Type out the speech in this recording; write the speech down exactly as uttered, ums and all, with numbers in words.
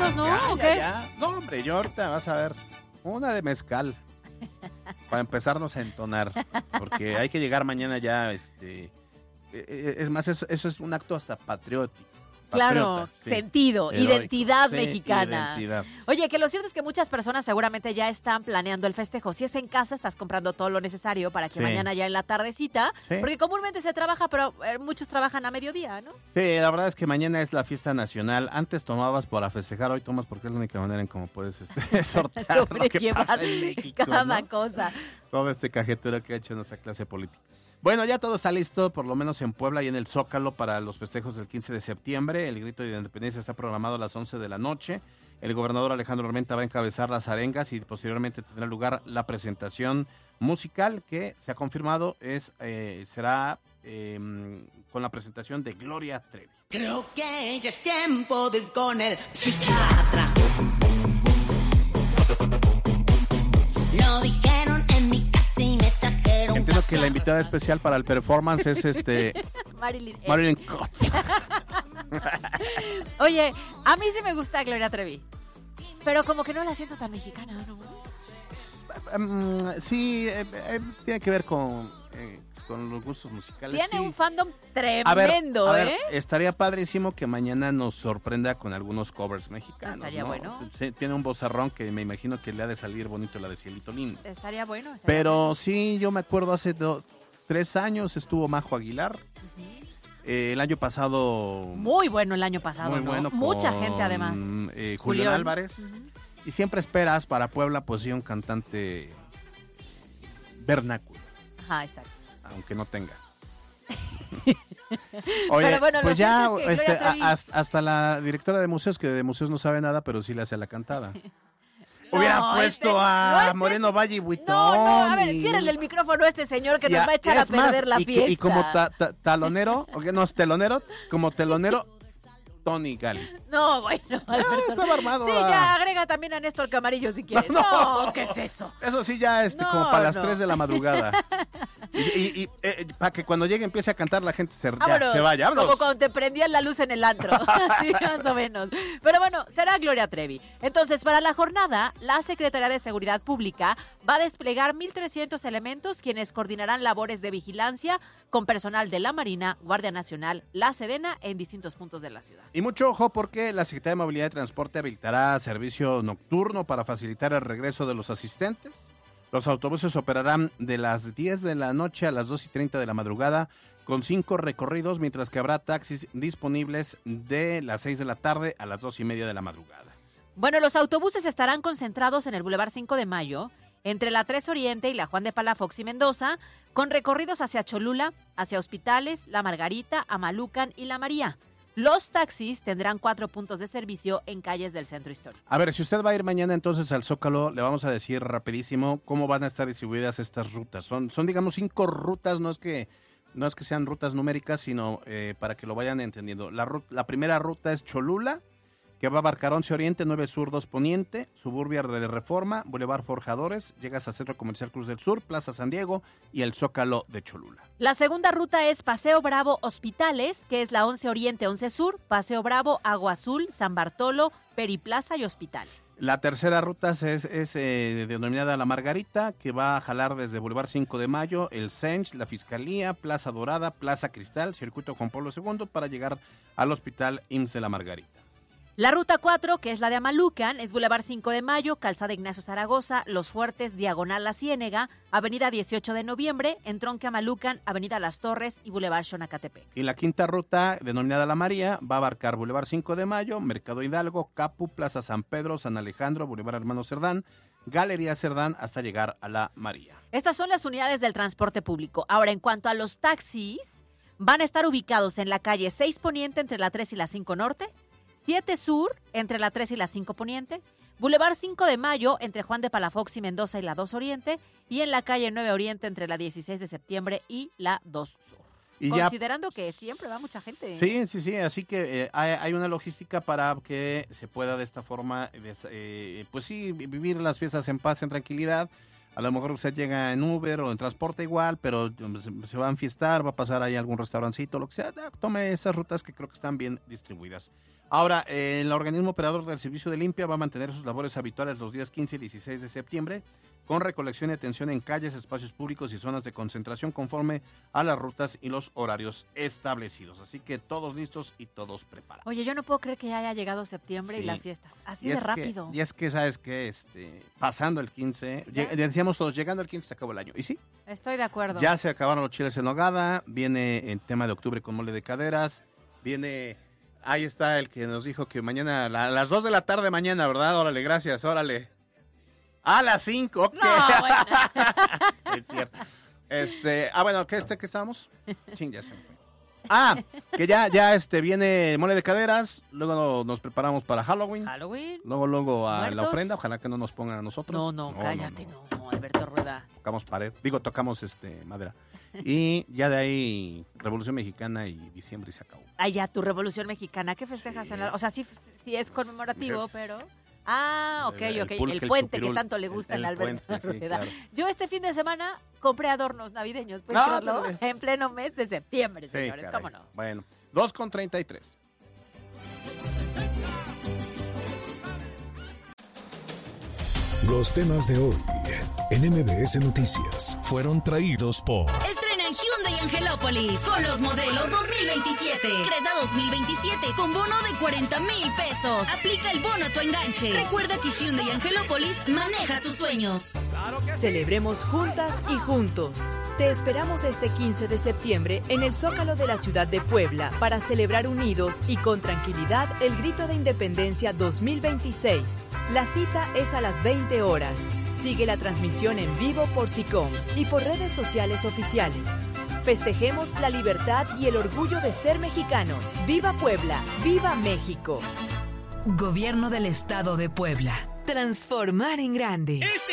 listos, ¿no? Ya, ¿O ya, qué? ya. No, hombre, yo ahorita vas a ver una de mezcal para empezarnos a entonar, porque hay que llegar mañana ya, este, eh, eh, es más, eso, eso es un acto hasta patriótico. Claro, Patriota, sí. sentido, Heroico. identidad Sí, mexicana. identidad. Oye, que lo cierto es que muchas personas seguramente ya están planeando el festejo. Si es en casa, estás comprando todo lo necesario para que Sí. mañana ya en la tardecita, Sí. porque comúnmente se trabaja, pero eh, muchos trabajan a mediodía, ¿no? Sí, la verdad es que mañana es la fiesta nacional. Antes tomabas para festejar, hoy tomas porque es la única manera en cómo puedes este, sortear lo que Sobrellevar pasa en México, cada ¿no? cosa. Todo este cajetero que ha hecho nuestra clase política. Bueno, ya todo está listo, por lo menos en Puebla y en el Zócalo para los festejos del quince de septiembre. El grito de independencia está programado a las once de la noche. El gobernador Alejandro Armenta va a encabezar las arengas y posteriormente tendrá lugar la presentación musical que se ha confirmado es eh, será eh, con la presentación de Gloria Trevi. Creo que ya es tiempo de ir con el psiquiatra. Lo dijeron en mi casa y me trajeron. Entiendo que la invitada especial para el performance es este Marilyn. eh. Marilyn Cott. Oye, a mí sí me gusta Gloria Trevi, pero como que no la siento tan mexicana, ¿no? Um, sí, eh, eh, tiene que ver con, eh, con los gustos musicales. Tiene sí. un fandom A ver, tremendo, a ver, ¿eh? estaría padrísimo que mañana nos sorprenda con algunos covers mexicanos. Estaría ¿no? bueno. Sí, tiene un vozarrón que me imagino que le ha de salir bonito la de Cielito Lindo. Estaría bueno. estaría Pero bueno. sí, yo me acuerdo hace dos, tres años estuvo Majo Aguilar. Ujú. Eh, el año pasado. Muy bueno el año pasado, muy ¿no? bueno. Mucha con, gente además. eh, Julián Julián. Álvarez. Ujú. Y siempre esperas para Puebla, pues sí, un cantante vernáculo, Ajá, exacto. aunque no tenga. Oye, Pero bueno, lo pues ya cierto es que este, Gloria Trevi- a- hasta, hasta la directora de museos, que de museos no sabe nada, pero sí le hace la cantada. Hubiera No, puesto este- a no, este Moreno es- Valle y Buitón. No, no, a ver, y- ciérrenle el micrófono a este señor que y nos va a echar a es más, perder la y que- fiesta. Y como ta- ta- talonero, o que no es telonero, como telonero, Tony Gali. No, bueno, Alberto. estaba armado Sí, a- ya, agrega también a Néstor Camarillo si quieres. No, No, no. ¿qué es eso? Eso sí, ya este, No, como para las no. tres de la madrugada. Y, y- y, eh, para que cuando llegue empiece a cantar la gente se, ya, Vámonos, se vaya. Vámonos. como cuando te prendían la luz en el antro, sí, más o menos. Pero bueno, será Gloria Trevi. Entonces, para la jornada, la Secretaría de Seguridad Pública va a desplegar mil trescientos elementos quienes coordinarán labores de vigilancia con personal de la Marina, Guardia Nacional, la Sedena en distintos puntos de la ciudad. Y mucho ojo porque la Secretaría de Movilidad y Transporte habilitará servicio nocturno para facilitar el regreso de los asistentes. Los autobuses operarán de las diez de la noche a las dos y treinta de la madrugada con cinco recorridos, mientras que habrá taxis disponibles de las seis de la tarde a las dos y media de la madrugada. Bueno, los autobuses estarán concentrados en el Boulevard cinco de Mayo, entre la tres Oriente y la Juan de Palafox y Mendoza, con recorridos hacia Cholula, hacia Hospitales, La Margarita, Amalucan y La María. Los taxis tendrán cuatro puntos de servicio en calles del centro histórico. A ver, si usted va a ir mañana entonces al Zócalo, le vamos a decir rapidísimo cómo van a estar distribuidas estas rutas. Son, son digamos, cinco rutas, no es que, no es que sean rutas numéricas, sino eh, para que lo vayan entendiendo. La, ru- la primera ruta es Cholula, que va a abarcar once Oriente, nueve Sur, dos Poniente, Suburbia de Reforma, Boulevard Forjadores, llegas a Centro Comercial Cruz del Sur, Plaza San Diego y el Zócalo de Cholula. La segunda ruta es Paseo Bravo Hospitales, que es la once Oriente, once Sur, Paseo Bravo, Agua Azul, San Bartolo, Periplaza y Hospitales. La tercera ruta es, es eh, denominada La Margarita, que va a jalar desde Boulevard cinco de Mayo, el Sench, la Fiscalía, Plaza Dorada, Plaza Cristal, Circuito Juan Pablo segundo, para llegar al Hospital I M S S de La Margarita. La ruta cuatro, que es la de Amalucan, es Boulevard cinco de Mayo, Calzada Ignacio Zaragoza, Los Fuertes, Diagonal La Ciénega, Avenida dieciocho de Noviembre, Entronque Amalucan, Avenida Las Torres y Boulevard Xonacatepec. Y la quinta ruta, denominada La María, va a abarcar Boulevard cinco de Mayo, Mercado Hidalgo, Capu, Plaza San Pedro, San Alejandro, Boulevard Hermano Cerdán, Galería Cerdán, hasta llegar a La María. Estas son las unidades del transporte público. Ahora, en cuanto a los taxis, van a estar ubicados en la calle seis Poniente entre la tres y la cinco Norte, siete Sur entre la tres y la cinco Poniente, Boulevard cinco de Mayo entre Juan de Palafox y Mendoza y la dos Oriente, y en la calle nueve Oriente entre la dieciséis de septiembre y la dos Sur. Y ya, Considerando que siempre va mucha gente. sí, sí, sí, así que eh, hay, hay una logística para que se pueda de esta forma, des- eh, pues sí, vi- vivir las fiestas en paz, en tranquilidad. A lo mejor usted llega en Uber o en transporte igual, pero um, se, se va a enfiestar, va a pasar ahí a algún restaurancito, lo que sea. Ah, tome esas rutas que creo que están bien distribuidas. Ahora, eh, el organismo operador del servicio de limpia va a mantener sus labores habituales los días quince y dieciséis de septiembre, con recolección y atención en calles, espacios públicos y zonas de concentración conforme a las rutas y los horarios establecidos. Así que todos listos y todos preparados. Oye, yo no puedo creer que ya haya llegado septiembre Sí. y las fiestas. Así Y de es rápido. Que, y es que, ¿sabes qué? Este, pasando el quince, ¿Ya? lleg- decíamos todos, llegando el quince se acabó el año. Y sí, Estoy de acuerdo. ya se acabaron los chiles en nogada, viene el tema de octubre con mole de caderas, viene, ahí está el que nos dijo que mañana, a la- a las dos de la tarde mañana, ¿verdad? Órale, gracias, órale. A las cinco, ok. No, bueno. Es cierto. Este, ah, bueno, ¿qué, este, ¿qué estábamos? Ching, ya se me fue. Ah, que ya, ya este, viene mole de caderas, luego nos preparamos para Halloween, Halloween. luego, luego a la ¿Muertos? ofrenda, ojalá que no nos pongan a nosotros. No, no, cállate, no. no, Alberto Rueda. Tocamos pared, digo, tocamos este madera. Y ya de ahí, Revolución Mexicana y diciembre y se acabó. Ay, ya, tu Revolución Mexicana, ¿qué festejas? Sí. En la- o sea, sí, sí es conmemorativo, Es- pero... Ah, ok, El- el ok. pulque, El el puente que chupirul, tanto le gusta el- a el Alberto puente, sí, Rueda. claro. Yo este fin de semana compré adornos navideños, ¿puedes Ah, creerlo? órale. En pleno mes de septiembre, Sí, señores, caray. ¿cómo no? Bueno, dos con treinta y tres. Los temas de hoy en M B S Noticias. Fueron traídos por Estrena en Hyundai Angelópolis con los modelos dos mil veintisiete. Creta dos mil veintisiete con bono de cuarenta mil pesos. Aplica el bono a tu enganche. Recuerda que Hyundai Angelópolis maneja tus sueños. Celebremos juntas y juntos. Te esperamos este quince de septiembre en el Zócalo de la ciudad de Puebla para celebrar unidos y con tranquilidad el Grito de Independencia dos mil veintiséis. La cita es a las veinte horas. Sigue la transmisión en vivo por SICOM y por redes sociales oficiales. Festejemos la libertad y el orgullo de ser mexicanos. ¡Viva Puebla! ¡Viva México! Gobierno del Estado de Puebla. Transformar en grande.